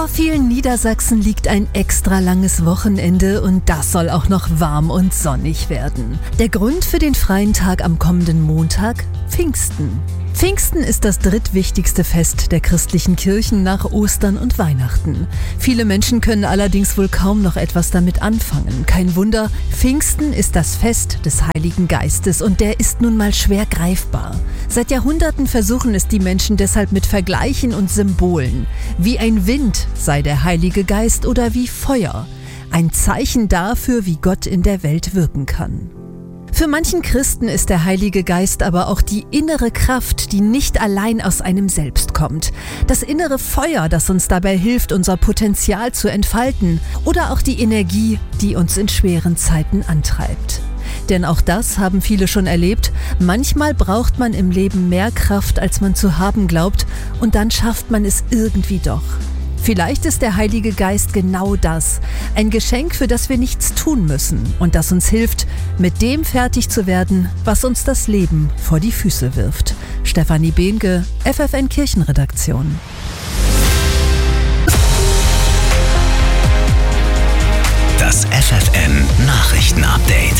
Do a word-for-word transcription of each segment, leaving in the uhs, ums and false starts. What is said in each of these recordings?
Vor vielen Niedersachsen liegt ein extra langes Wochenende und das soll auch noch warm und sonnig werden. Der Grund für den freien Tag am kommenden Montag? Pfingsten. Pfingsten ist das drittwichtigste Fest der christlichen Kirchen nach Ostern und Weihnachten. Viele Menschen können allerdings wohl kaum noch etwas damit anfangen. Kein Wunder, Pfingsten ist das Fest des Heiligen Geistes und der ist nun mal schwer greifbar. Seit Jahrhunderten versuchen es die Menschen deshalb mit Vergleichen und Symbolen. Wie ein Wind sei der Heilige Geist oder wie Feuer. Ein Zeichen dafür, wie Gott in der Welt wirken kann. Für manchen Christen ist der Heilige Geist aber auch die innere Kraft, die nicht allein aus einem selbst kommt. Das innere Feuer, das uns dabei hilft, unser Potenzial zu entfalten. Oder auch die Energie, die uns in schweren Zeiten antreibt. Denn auch das haben viele schon erlebt. Manchmal braucht man im Leben mehr Kraft, als man zu haben glaubt. Und dann schafft man es irgendwie doch. Vielleicht ist der Heilige Geist genau das. Ein Geschenk, für das wir nichts tun müssen und das uns hilft, mit dem fertig zu werden, was uns das Leben vor die Füße wirft. Stefanie Behnke, F F N Kirchenredaktion. Das F F N Nachrichtenupdate.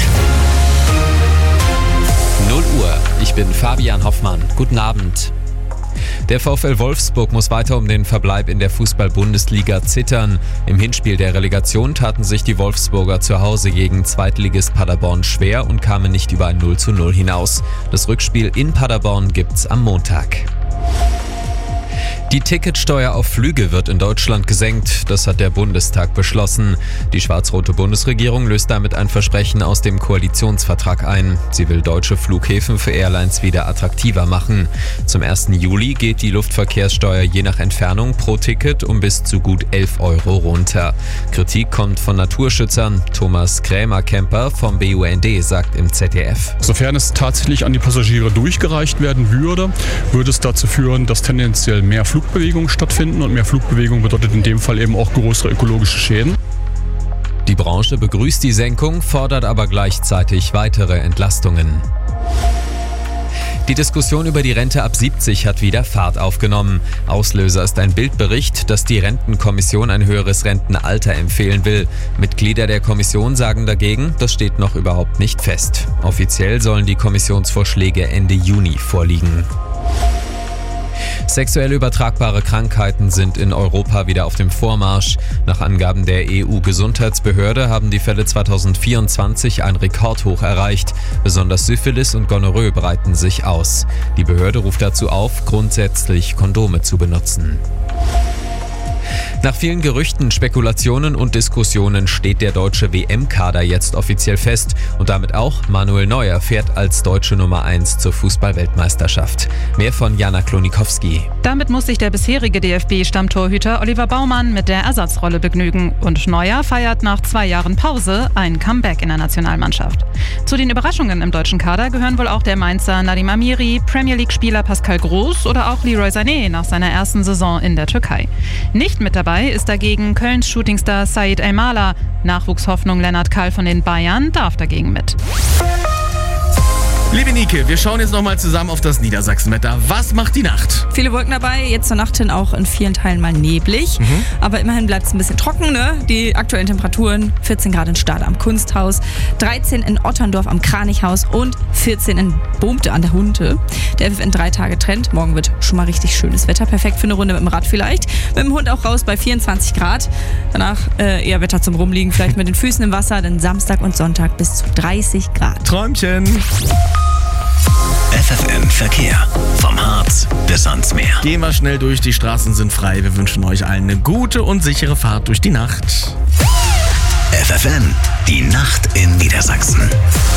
null Uhr, ich bin Fabian Hoffmann. Guten Abend. Der VfL Wolfsburg muss weiter um den Verbleib in der Fußball-Bundesliga zittern. Im Hinspiel der Relegation taten sich die Wolfsburger zu Hause gegen Zweitligist Paderborn schwer und kamen nicht über ein null zu null hinaus. Das Rückspiel in Paderborn gibt's am Montag. Die Ticketsteuer auf Flüge wird in Deutschland gesenkt, das hat der Bundestag beschlossen. Die schwarz-rote Bundesregierung löst damit ein Versprechen aus dem Koalitionsvertrag ein. Sie will deutsche Flughäfen für Airlines wieder attraktiver machen. Zum ersten Juli geht die Luftverkehrssteuer je nach Entfernung pro Ticket um bis zu gut elf Euro runter. Kritik kommt von Naturschützern. Thomas Krämer-Kemper vom B U N D sagt im Z D F. Sofern es tatsächlich an die Passagiere durchgereicht werden würde, würde es dazu führen, dass tendenziell mehr Flugbewegungen stattfinden und mehr Flugbewegung bedeutet in dem Fall eben auch größere ökologische Schäden. Die Branche begrüßt die Senkung, fordert aber gleichzeitig weitere Entlastungen. Die Diskussion über die Rente ab siebzig hat wieder Fahrt aufgenommen. Auslöser ist ein Bildbericht, dass die Rentenkommission ein höheres Rentenalter empfehlen will. Mitglieder der Kommission sagen dagegen, das steht noch überhaupt nicht fest. Offiziell sollen die Kommissionsvorschläge Ende Juni vorliegen. Sexuell übertragbare Krankheiten sind in Europa wieder auf dem Vormarsch. Nach Angaben der E U-Gesundheitsbehörde haben die Fälle zweitausendvierundzwanzig ein Rekordhoch erreicht. Besonders Syphilis und Gonorrhoe breiten sich aus. Die Behörde ruft dazu auf, grundsätzlich Kondome zu benutzen. Nach vielen Gerüchten, Spekulationen und Diskussionen steht der deutsche W M-Kader jetzt offiziell fest und damit auch Manuel Neuer fährt als deutsche Nummer eins zur Fußball-Weltmeisterschaft. Mehr von Jana Klonikowski. Damit muss sich der bisherige D F B-Stammtorhüter Oliver Baumann mit der Ersatzrolle begnügen und Neuer feiert nach zwei Jahren Pause ein Comeback in der Nationalmannschaft. Zu den Überraschungen im deutschen Kader gehören wohl auch der Mainzer Nadim Amiri, Premier League-Spieler Pascal Groß oder auch Leroy Sané nach seiner ersten Saison in der Türkei. Nicht mit dabei ist dagegen Kölns Shootingstar Said Elmalah. Nachwuchshoffnung Lennart Kall von den Bayern darf dagegen mit. Liebe Nike, wir schauen jetzt nochmal zusammen auf das Niedersachsenwetter. Was macht die Nacht? Viele Wolken dabei, jetzt zur Nacht hin auch in vielen Teilen mal neblig. Mhm. Aber immerhin bleibt es ein bisschen trocken, ne? Die aktuellen Temperaturen, vierzehn Grad in Stade am Kunsthaus, dreizehn in Otterndorf am Kranichhaus und vierzehn in Bohmte an der Hunte. Der F F N drei Tage Trend. Morgen wird schon mal richtig schönes Wetter. Perfekt für eine Runde mit dem Rad vielleicht. Mit dem Hund auch raus bei vierundzwanzig Grad. Danach äh, eher Wetter zum Rumliegen, vielleicht mit den Füßen im Wasser. Dann Samstag und Sonntag bis zu dreißig Grad. Träumchen. F F N Verkehr. Vom Harz bis ans Meer. Gehen wir schnell durch, die Straßen sind frei. Wir wünschen euch allen eine gute und sichere Fahrt durch die Nacht. F F N, die Nacht in Niedersachsen.